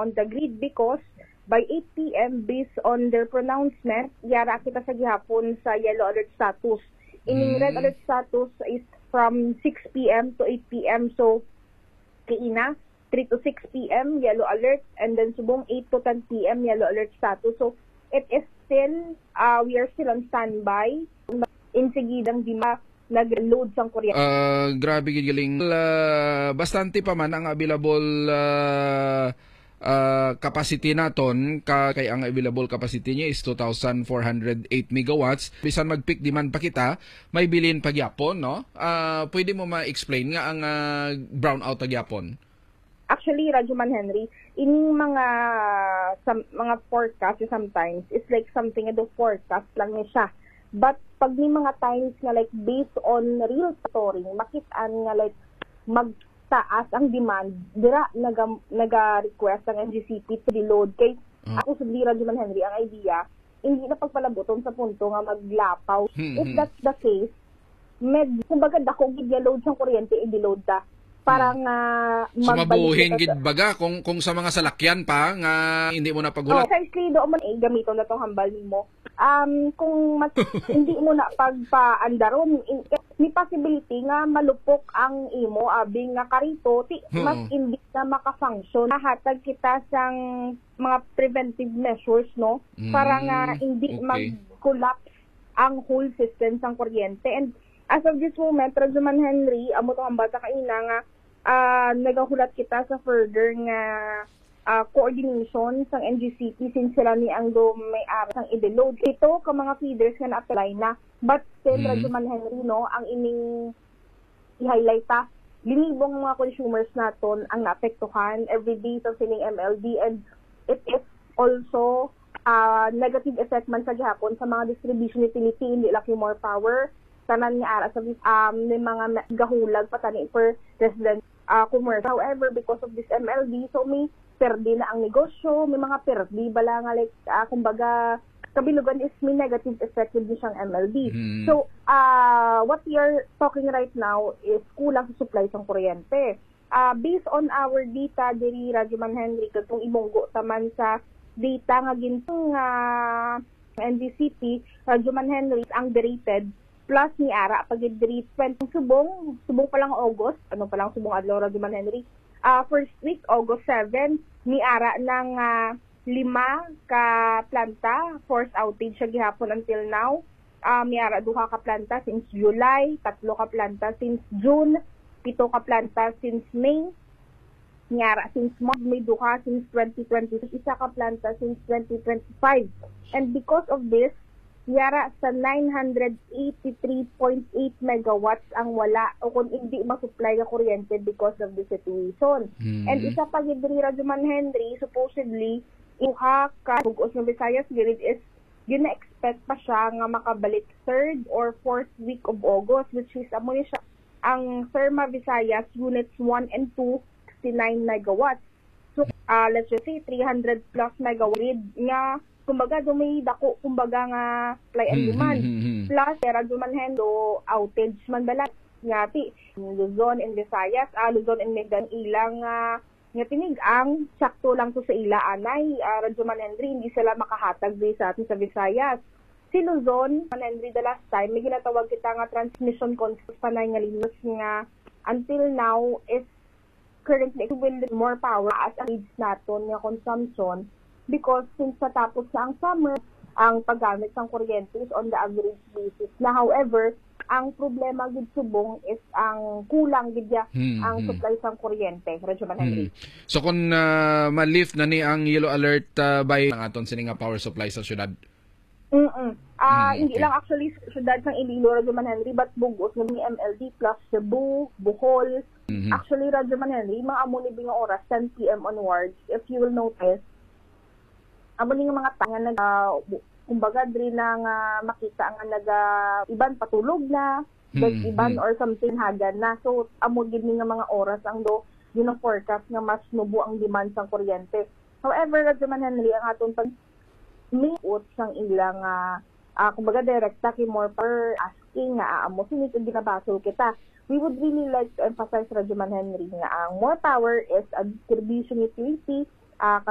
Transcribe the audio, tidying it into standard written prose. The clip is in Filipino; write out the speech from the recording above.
on the grid because by 8 p.m. based on their pronouncement, yara kita sa gihapon sa yellow alert status. In red alert status is from 6 p.m. to 8 p.m. So, kaina, 3 to 6 p.m. yellow alert, and then subong 8 to 10 p.m. yellow alert status. So, it is still, we are still on standby. Insigidang di nag-load sang kuryente. Grabe gigaling. Bastante pa man ang available capacity naton kay ang available capacity niya is 2,408 megawatts. Bisan mag-peak demand pa kita, may bilin pa gyapon, no? Pwede mo ma-explain nga ang brownout ta gyapon? Actually, Radyo Man Henry, ining mga forecast sometimes, it's like something na forecast lang niya siya. But pag may mga times nga like based on real story, makitaan nga like magtaas ang demand, dira naga-request ang NGCP to deload. Kay ako sa Radyo Man Henry, ang idea, hindi na pagpalabuton sa punto nga maglapaw. If that's the case, kumbaga dako gid load sa kuryente, i-deload ta. Parang sumabuhin gid baga kung sa mga salakyan pa nga hindi mo na paghulat. Precisely do man gamiton na tong hambal nimo. Kung hindi mo na pagpaandaron, may possibility nga malupok ang imo abing nga karito mas hindi na maka-function. Hatag kita sang mga preventive measures, no, para nga hindi mag-collapse ang whole system sang kuryente. And as of this moment, Radyo Man Henry, amo tong hambal ta kaina nga nagahulat kita sa further nga coordination sang NGCP since sila ni ang may aras ang i-deload. Ito ka mga feeders nga na-apply na. But still, Radyo Man Henry, no, ang ining i-highlight ta, linibong mga consumers naton ang naapektuhan everyday sa sining MLD, and it is also negative effect man sa gihapon sa mga distribution utility, hindi lang yung more power, tanan nga ara sa may mga gahulag patani per resident commercial. However, because of this MLD, so may perdi na ang negosyo, may mga perdi bala nga like kumbaga kabilugan is may negative effect with siyang MLD. So what we are talking right now is kulang sa supply sang kuryente. Based on our data diri Radyo Man Henry, katong ibonggo taman sa data nga gintong NGCP, Radyo Man Henry ang derated plus ni ara pag-date 20 subong pa lang August, subong adlaw Radyo Man Henry. First week August 7 ni ara ng 5 ka planta force outage sa gihapon until now. Ni ara 2 ka planta since July, 3 ka planta since June, 7 ka planta since May. Ni ara since March, may 2 ka since 2020, 1 ka planta since 2025. And because of this, yara sa 983.8 megawatts ang wala o kung hindi ma-supply ka kuryente because of the situation. And isa pa gid diri Radyo Man Henry, supposedly iha ka bugos ng Visayas grid is yun na-expect pa siya nga makabalik 3rd or 4th week of August, which is amo ni siya ang Therma Visayas units 1 and 2, 69 megawatts. So let's just say 300 plus megawatt nga kumbaga dumay dako kumbaga nga supply and demand. Plus Radyo Man Henry outage man bala ngati Luzon and Visayas, Luzon and Mindanao ilang nga tinig ang sakto lang to sa ila anay Radyo Man Henry, hindi sila makahatag sa atin sa Visayas. Si Luzon Man Henry, the last time may ginatawag kita nga transmission concept panay nga linos nga until now is currently will more power as a needs naton nga consumption. Because since natapos na ang summer, ang paggamit ng kuryente is on the average basis. Na however, ang problema gid subong is ang kulang gid ang supply sang kuryente. Radyo Man Henry. So kung ma-lift na ni ang yellow alert by ang aton sining power supply sa syudad? Hindi lang actually syudad sang Iloilo, Radyo Man Henry, but bugos ng MLD plus Cebu, Bohol. Actually, Radyo Man Henry, mga amo ni nga oras 10 p.m. onwards, if you will notice, amo ni nga mga tanga kumbaga diri na nga makita nga iban patulog na, iban or something hagan na. So amo gid ni nga mga oras ang yun ang forecast nga mas nubo ang demand sang kuryente. However, Radyo Man Henry, ang aton pag may sang ilang kumbaga direkta kay more per asking nga amo sinito ginabasol kita. We would really like to emphasize Radyo Man Henry nga ang more power is a distribution utility